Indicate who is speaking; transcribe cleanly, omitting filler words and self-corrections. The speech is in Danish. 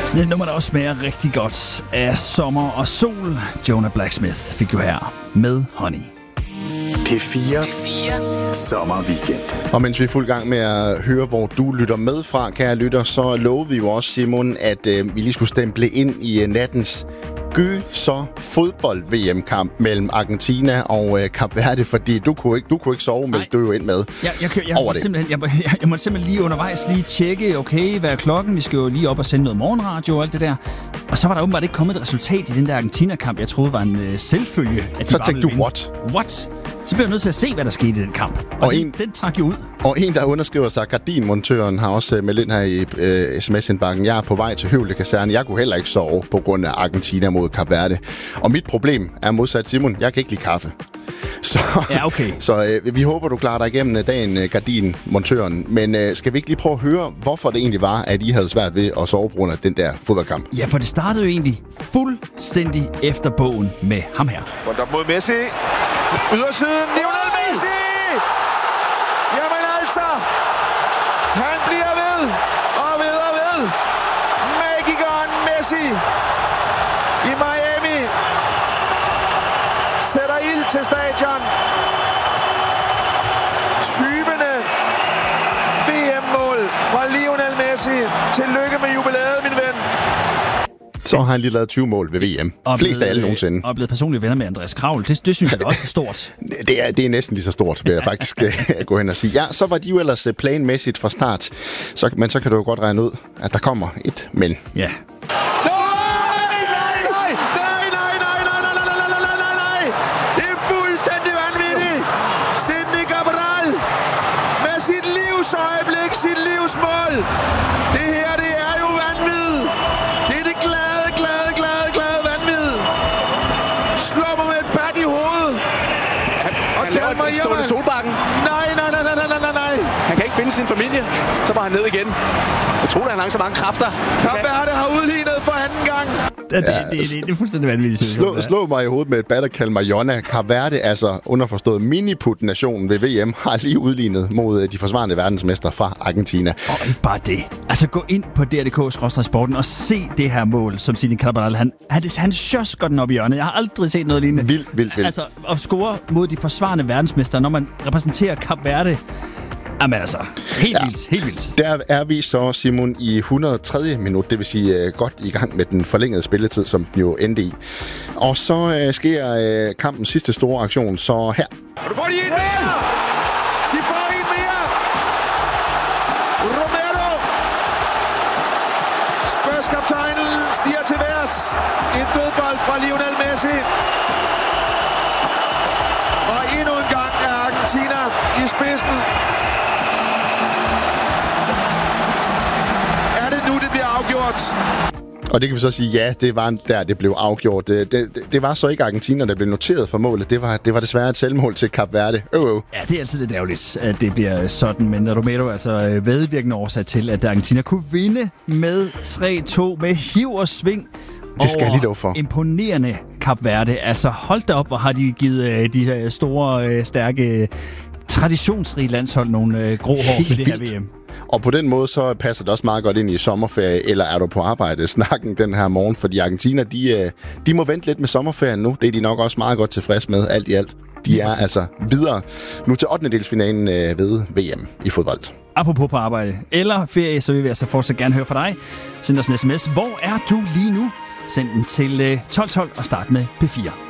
Speaker 1: Sådan et nummer, der også smager rigtig godt af sommer og sol. Jonah Blacksmith fik du her med Honey.
Speaker 2: P4 Sommerweekend.
Speaker 3: Og mens vi er fuld gang med at høre, hvor du lytter med fra, kære lytter, så lovede vi jo også, Simon, at vi lige skulle stemple ind i nattens fodbold-VM-kamp mellem Argentina og Kap Verde, fordi du kunne ikke sove, men du jo ind med
Speaker 1: Jeg måtte simpelthen lige undervejs lige tjekke, okay, hvad er klokken? Vi skal jo lige op og sende noget morgenradio og alt det der. Og så var der åbenbart ikke kommet et resultat i den der Argentina-kamp, jeg troede var en selvfølge. At
Speaker 3: så tænkte du, what?
Speaker 1: Så blev jeg nødt til at se, hvad der skete i den kamp. Og den trak jo ud.
Speaker 3: Og en, der underskriver sig, Gardinmontøren, har også meldt ind her i sms-indbakken. Jeg er på vej til Høvle Kaserne. Jeg kunne heller ikke sove på grund af Argentina mod Kap Verde. Og mit problem er modsat Simon. Jeg kan ikke lide kaffe. Så,
Speaker 1: ja, okay.
Speaker 3: Så vi håber, du klarer dig igennem dagen, Gardinmontøren. Men skal vi ikke lige prøve at høre, hvorfor det egentlig var, at I havde svært ved at sove på grund af den der fodboldkamp?
Speaker 1: Ja, for det startede jo egentlig fuldstændig efter bogen med ham her.
Speaker 4: Rundt op mod Messi. Ydersiden, Lionel Messi! Jamen altså, han bliver ved og ved og ved. Magikeren Messi i Miami sætter ild til stadion. 20. VM-mål fra Lionel Messi. Tillykke med jubilæet, min ven.
Speaker 3: Så har han lige lavet 20 mål ved VM. Flest af alle nogensinde.
Speaker 1: Og blevet personlige venner med Andreas Kravl. Det synes jeg også er stort.
Speaker 3: Det er næsten lige så stort, vil jeg faktisk gå hen og sige. Ja, så var de jo ellers planmæssigt fra start. Men så kan du jo godt regne ud, at der kommer et men.
Speaker 1: Ja.
Speaker 4: Det er fuldstændig vanvittigt. Sidney Cabral med sit livsøjeblik, sit livsmål. Det her, det er jo vanvid. Det er det glade vanvid. Slår mig med et bat i hovedet.
Speaker 5: Han laver et stående solbakken.
Speaker 4: Nej.
Speaker 5: Han kan ikke finde sin familie. Så var han ned igen. Jeg tror, at han har så mange kræfter.
Speaker 4: Kap Verde har udlignet for anden gang.
Speaker 1: Det er fuldstændig vanvittigt.
Speaker 3: Slå mig i hovedet med et bat og kalde mig Jonna. Kap Verde, altså underforstået miniput-nationen ved VM, har lige udlignet mod de forsvarende verdensmester fra Argentina.
Speaker 1: Og ikke bare det. Altså gå ind på DRDK/sporten og se det her mål, som Sidney Cabral. Han sjosker den op i hjørnet. Jeg har aldrig set noget lignende.
Speaker 3: Vildt.
Speaker 1: Altså at score mod de forsvarende verdensmester, når man repræsenterer Kap Verde. Jamen altså, helt vildt.
Speaker 3: Der er vi så, Simon, i 103. minut, det vil sige godt i gang med den forlængede spilletid, som den jo endte i. Og så sker kampens sidste store aktion, så her.
Speaker 4: Og du får de en mere! De får en mere! Romero! Spørskaptajnen stiger til værs. En dødbold fra Lionel Messi. Og endnu en gang er Argentina i spidsen. Afgjort.
Speaker 3: Og det kan vi så sige, ja, det var der, det blev afgjort. Det var så ikke Argentina, der blev noteret for målet. Det var desværre et selvmål til Kap Verde.
Speaker 1: Ja, det er altid lidt ærgerligt, at det bliver sådan. Men Romero altså vedvirkende årsag til, at Argentina kunne vinde med 3-2 med hiv og sving.
Speaker 3: Det skal jeg lige love for.
Speaker 1: Imponerende Kap Verde. Altså hold da op, hvor har de givet de her store, stærke, traditionsrige landshold nogle grå hår for det her VM.
Speaker 3: Og på den måde, så passer det også meget godt ind i sommerferie, eller er du på arbejde snakken den her morgen, fordi Argentina, de må vente lidt med sommerferien nu. Det er de nok også meget godt tilfreds med, alt i alt. De er altså videre nu til 8. ved VM i fodbold.
Speaker 1: Apropos på arbejde eller ferie, så vil vi altså fortsat gerne høre fra dig. Send os en sms. Hvor er du lige nu? Send den til 1212 og start med P4.